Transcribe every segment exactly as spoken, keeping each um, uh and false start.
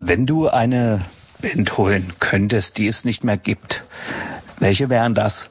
Wenn du eine Band holen könntest, die es nicht mehr gibt, welche wären das?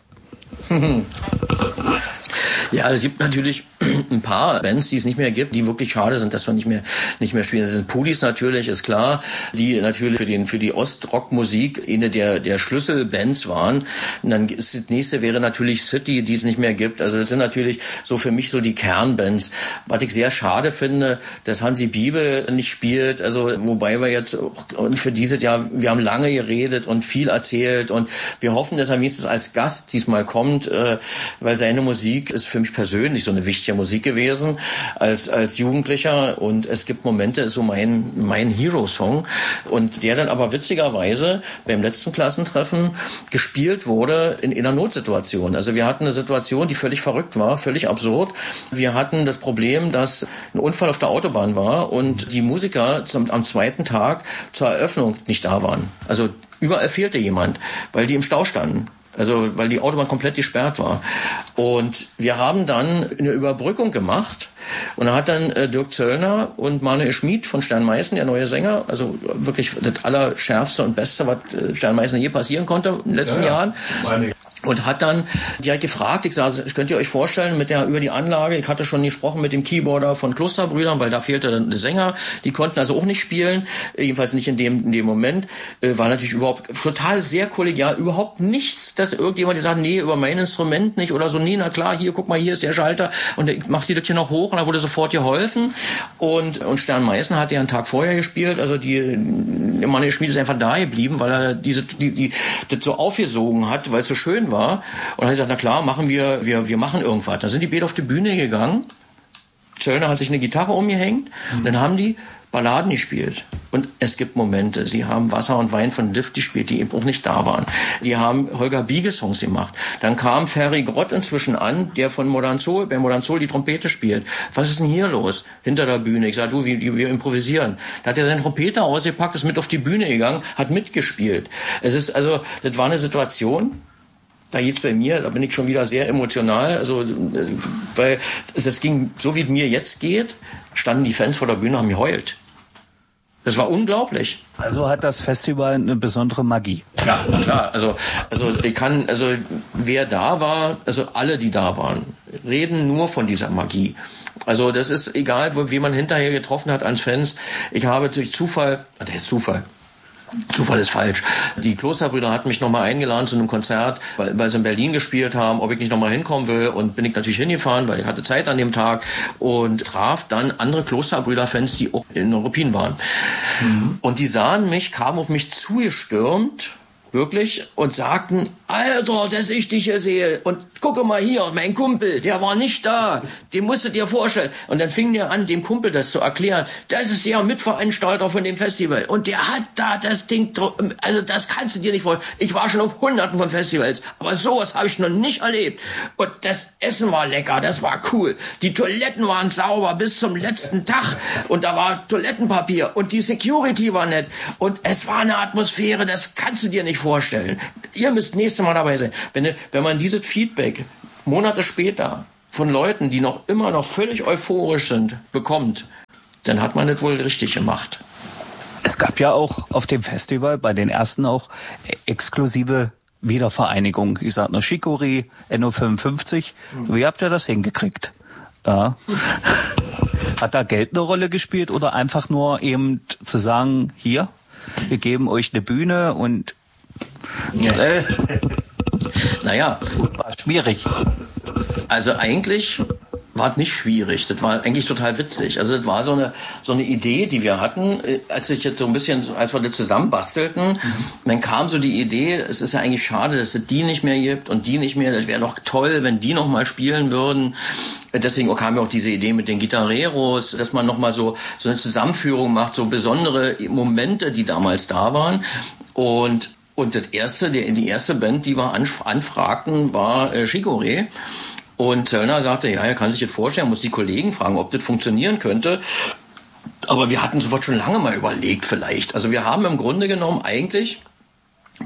Ja, es gibt natürlich ein paar Bands, die es nicht mehr gibt, die wirklich schade sind, dass wir nicht mehr nicht mehr spielen. Das sind Pudis natürlich, ist klar, die natürlich für den für die Ostrock-Musik eine der der Schlüsselbands waren. Und dann ist das nächste wäre natürlich City, die es nicht mehr gibt. Also das sind natürlich so für mich so die Kernbands. Was ich sehr schade finde, dass Hansi Biebe nicht spielt. Also wobei wir jetzt und für dieses Jahr, wir haben lange geredet und viel erzählt und wir hoffen, dass er wenigstens als Gast diesmal kommt, weil seine Musik ist für mich persönlich so eine wichtige Musik gewesen als als Jugendlicher und es gibt Momente, ist so mein mein Hero-Song und der dann aber witzigerweise beim letzten Klassentreffen gespielt wurde in, in einer Notsituation. Also wir hatten eine Situation, die völlig verrückt war, völlig absurd. Wir hatten das Problem, dass ein Unfall auf der Autobahn war und die Musiker zum, am zweiten Tag zur Eröffnung nicht da waren. Also überall fehlte jemand, weil die im Stau standen. Also, weil die Autobahn komplett gesperrt war. Und wir haben dann eine Überbrückung gemacht. Und da hat dann äh, Dirk Zöllner und Manuel Schmid von Stern-Meißen, der neue Sänger, also wirklich das Allerschärfste und Beste, was äh, Stern-Meißen je passieren konnte in den letzten ja, Jahren. Meine. Und hat dann die hat gefragt, ich sage, könnt ihr euch vorstellen, mit der über die Anlage, ich hatte schon gesprochen mit dem Keyboarder von Klosterbrüdern, weil da fehlte dann der Sänger, die konnten also auch nicht spielen, jedenfalls nicht in dem in dem Moment, äh, war natürlich überhaupt total sehr kollegial, überhaupt nichts, dass irgendjemand gesagt, nee, über mein Instrument nicht oder so, nee, na klar, hier, guck mal, hier ist der Schalter und ich mach die das hier noch hoch und da wurde sofort geholfen und und Stern-Meißen hat ja einen Tag vorher gespielt, also die Manuel Schmid ist einfach da geblieben, weil er diese die die das so aufgesogen hat, weil es so schön war. Und dann hat er gesagt, na klar, machen wir, wir, wir machen irgendwas. Dann sind die beide auf die Bühne gegangen. Zöllner hat sich eine Gitarre umgehängt. Und dann haben die Balladen gespielt. Und es gibt Momente, sie haben Wasser und Wein von Lift gespielt, die eben auch nicht da waren. Die haben Holger Biege Songs gemacht. Dann kam Ferry Grott inzwischen an, der von Modern Soul, bei Modern Soul die Trompete spielt. Was ist denn hier los? Hinter der Bühne. Ich sag, du, wir, wir improvisieren. Da hat er seine Trompete ausgepackt, ist mit auf die Bühne gegangen, hat mitgespielt. Es ist also, das war eine Situation, da jetzt bei mir, da bin ich schon wieder sehr emotional, also weil es ging, so wie es mir jetzt geht, standen die Fans vor der Bühne und haben geheult. Das war unglaublich. Also hat das Festival eine besondere Magie. Ja, klar. Also, also ich kann, also wer da war, also alle, die da waren, reden nur von dieser Magie. Also das ist egal, wie man hinterher getroffen hat als Fans. Ich habe durch Zufall, das ist Zufall. Zufall ist falsch. Die Klosterbrüder hatten mich nochmal eingeladen zu einem Konzert, weil, weil sie in Berlin gespielt haben, ob ich nicht nochmal hinkommen will. Und bin ich natürlich hingefahren, weil ich hatte Zeit an dem Tag und traf dann andere Klosterbrüder-Fans, die auch in Europin waren. Mhm. Und die sahen mich, kamen auf mich zugestürmt, wirklich, und sagten, Alter, dass ich dich hier sehe. Und gucke mal hier, mein Kumpel, der war nicht da. Den musst du dir vorstellen. Und dann fing der an, dem Kumpel das zu erklären. Das ist der Mitveranstalter von dem Festival. Und der hat da das Ding, also das kannst du dir nicht vorstellen. Ich war schon auf hunderten von Festivals, aber sowas habe ich noch nicht erlebt. Und das Essen war lecker, das war cool. Die Toiletten waren sauber bis zum letzten Tag. Und da war Toilettenpapier. Und die Security war nett. Und es war eine Atmosphäre, das kannst du dir nicht vorstellen. Ihr müsst nächstes Mal dabei sein. Wenn, wenn man dieses Feedback Monate später von Leuten, die noch immer noch völlig euphorisch sind, bekommt, dann hat man das wohl richtig gemacht. Es gab ja auch auf dem Festival bei den ersten auch exklusive Wiedervereinigung. Ich sag nur Chicorée, N O fünfundfünfzig. Mhm. Wie habt ihr das hingekriegt? Ja. Hat da Geld eine Rolle gespielt oder einfach nur eben zu sagen, hier, wir geben euch eine Bühne und ja. äh, naja, war schwierig. Also eigentlich war es nicht schwierig. Das war eigentlich total witzig. Also das war so eine so eine Idee, die wir hatten, als ich jetzt so ein bisschen, als wir das zusammenbastelten, mhm. dann kam so die Idee, es ist ja eigentlich schade, dass es die nicht mehr gibt und die nicht mehr. Das wäre doch toll, wenn die noch mal spielen würden. Deswegen kam ja auch diese Idee mit den Gitarreros, dass man noch mal so so eine Zusammenführung macht, so besondere Momente, die damals da waren. Und und das erste, die, die erste Band, die wir anfragten, war äh, Chicorée. Und Zöllner sagte, ja, er kann sich das vorstellen, muss die Kollegen fragen, ob das funktionieren könnte. Aber wir hatten sofort schon lange mal überlegt vielleicht. Also wir haben im Grunde genommen eigentlich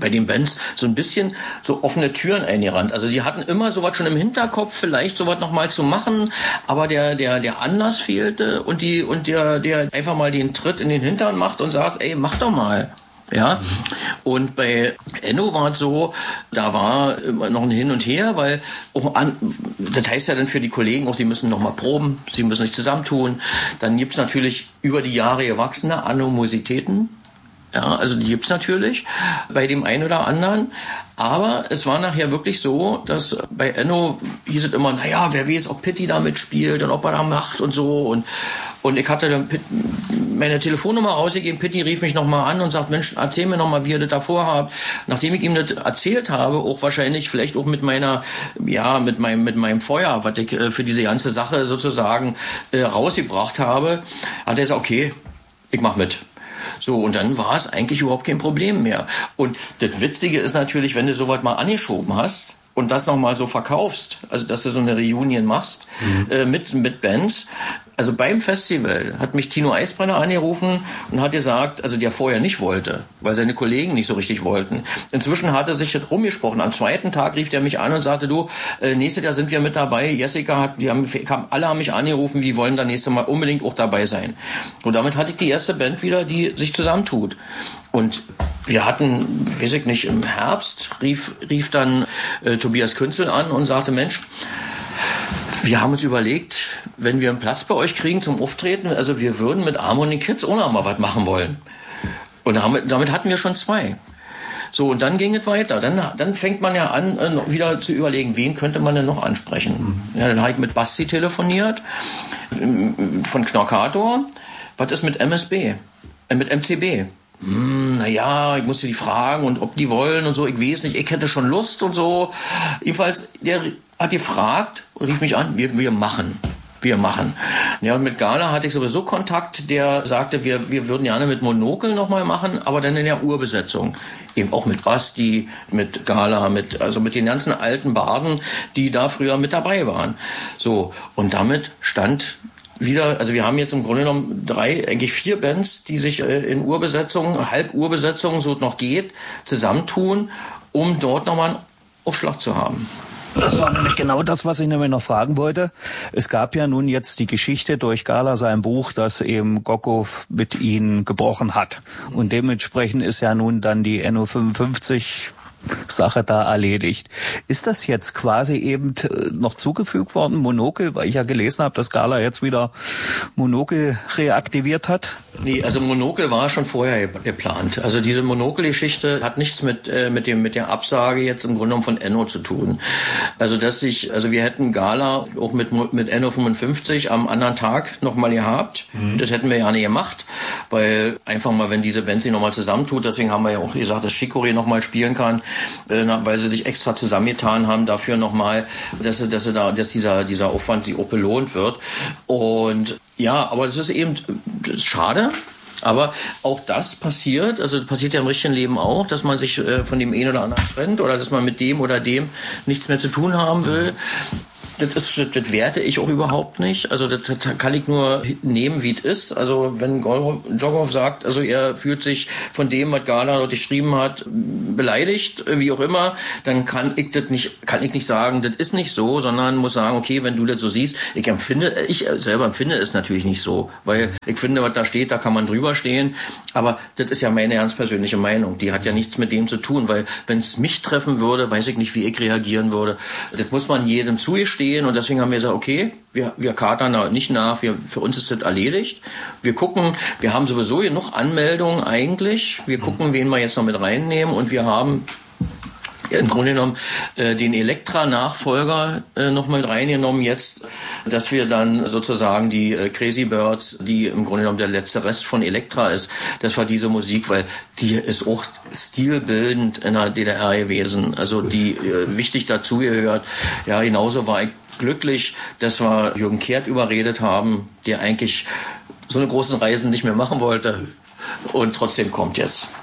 bei den Bands so ein bisschen so offene Türen eingerannt. Also die hatten immer sowas schon im Hinterkopf, vielleicht sowas nochmal zu machen, aber der der der Anlass fehlte und die und der der einfach mal den Tritt in den Hintern macht und sagt, ey, mach doch mal. Ja, und bei Enno war es so, da war immer noch ein Hin und Her, weil auch an, das heißt ja dann für die Kollegen auch, sie müssen noch mal proben, sie müssen sich zusammentun. Dann gibt's natürlich über die Jahre gewachsene Animositäten. Ja, also die gibt's natürlich bei dem einen oder anderen. Aber es war nachher wirklich so, dass bei Enno hieß es immer, naja, wer weiß, ob Pitti da mitspielt und ob er da macht und so. Und, und ich hatte dann meine Telefonnummer rausgegeben. Pitti rief mich nochmal an und sagt, Mensch, erzähl mir nochmal, wie ihr das da vorhabt. Nachdem ich ihm das erzählt habe, auch wahrscheinlich vielleicht auch mit meiner, ja, mit meinem, mit meinem Feuer, was ich äh, für diese ganze Sache sozusagen äh, rausgebracht habe, hat er gesagt, okay, ich mach mit. So, und dann war es eigentlich überhaupt kein Problem mehr. Und das Witzige ist natürlich, wenn du sowas mal angeschoben hast und das nochmal so verkaufst, also dass du so eine Reunion machst, mhm. äh, mit, mit Bands. Also beim Festival hat mich Tino Eisbrenner angerufen und hat gesagt, also der vorher nicht wollte, weil seine Kollegen nicht so richtig wollten. Inzwischen hat er sich das rumgesprochen. Am zweiten Tag rief er mich an und sagte, du, äh, nächstes Jahr sind wir mit dabei. Jessica hat, wir haben, alle haben mich angerufen, wir wollen da nächstes Mal unbedingt auch dabei sein. Und damit hatte ich die erste Band wieder, die sich zusammentut. Und wir hatten, weiß ich nicht, im Herbst rief, rief dann äh, Tobias Künzel an und sagte, Mensch, wir haben uns überlegt, wenn wir einen Platz bei euch kriegen zum Auftreten, also wir würden mit Harmony Kids auch noch mal was machen wollen. Und damit, damit hatten wir schon zwei. So, und dann ging es weiter. Dann, dann fängt man ja an, wieder zu überlegen, wen könnte man denn noch ansprechen. Ja, dann habe ich mit Basti telefoniert, von Knorkator. Was ist mit M S B? Äh, mit M C B? Hm, naja, ich musste die fragen und ob die wollen und so, ich weiß nicht, ich hätte schon Lust und so. Jedenfalls, der hat gefragt und rief mich an, wir, wir machen. Wir machen. Ja, und mit Gala hatte ich sowieso Kontakt, der sagte, wir, wir würden gerne mit Monokel nochmal machen, aber dann in der Urbesetzung. Eben auch mit Basti, mit Gala, mit, also mit den ganzen alten Barden, die da früher mit dabei waren. So. Und damit stand wieder, also wir haben jetzt im Grunde genommen drei, eigentlich vier Bands, die sich äh, in Urbesetzung, Halburbesetzung, so noch geht, zusammentun, um dort nochmal einen Aufschlag zu haben. Das war nämlich genau das, was ich nämlich noch fragen wollte. Es gab ja nun jetzt die Geschichte durch Gala, sein Buch, dass eben Gocko mit ihnen gebrochen hat. Und dementsprechend ist ja nun dann die N O fünfundfünfzig Sache da erledigt. Ist das jetzt quasi eben noch zugefügt worden, Monokel, weil ich ja gelesen habe, dass Gala jetzt wieder Monokel reaktiviert hat? Nee, also Monokel war schon vorher geplant. Also diese Monokel-Geschichte hat nichts mit äh, mit dem mit der Absage jetzt im Grunde genommen von Enno zu tun. Also dass sich, also wir hätten Gala auch mit mit N O fünfundfünfzig am anderen Tag nochmal gehabt. Mhm. Das hätten wir ja nicht gemacht, weil einfach mal, wenn diese Band sich nochmal zusammentut, deswegen haben wir ja auch gesagt, dass Chicorée nochmal spielen kann, äh, weil sie sich extra zusammengetan haben dafür nochmal, dass sie, dass sie da, dass dieser dieser Aufwand sie auch belohnt wird. Und ja, aber das ist eben das ist schade. Aber auch das passiert, also das passiert ja im richtigen Leben auch, dass man sich äh, von dem einen oder anderen trennt oder dass man mit dem oder dem nichts mehr zu tun haben will. Das, ist, das, das werte ich auch überhaupt nicht. Also das, das kann ich nur nehmen, wie es ist. Also wenn Jogow sagt, also er fühlt sich von dem, was Gala dort geschrieben hat, beleidigt, wie auch immer, dann kann ich das nicht, kann ich nicht sagen, das ist nicht so, sondern muss sagen, okay, wenn du das so siehst, ich empfinde, ich selber empfinde es natürlich nicht so, weil ich finde, was da steht, da kann man drüber stehen. Aber das ist ja meine ganz persönliche Meinung. Die hat ja nichts mit dem zu tun, weil wenn es mich treffen würde, weiß ich nicht, wie ich reagieren würde. Das muss man jedem zugestehen. Und deswegen haben wir gesagt, okay, wir, wir katern da nicht nach, wir, für uns ist das erledigt. Wir gucken, wir haben sowieso genug Anmeldungen eigentlich. Wir gucken, wen wir jetzt noch mit reinnehmen. Und wir haben im Grunde genommen äh, den Elektra-Nachfolger äh, noch mit reingenommen jetzt, dass wir dann sozusagen die äh, Crazy Birds, die im Grunde genommen der letzte Rest von Elektra ist, das war diese Musik, weil die ist auch stilbildend in der D D R gewesen, also die äh, wichtig dazugehört. Ja, genauso war ich glücklich, dass wir Jürgen Kehrt überredet haben, der eigentlich so eine großen Reisen nicht mehr machen wollte und trotzdem kommt jetzt.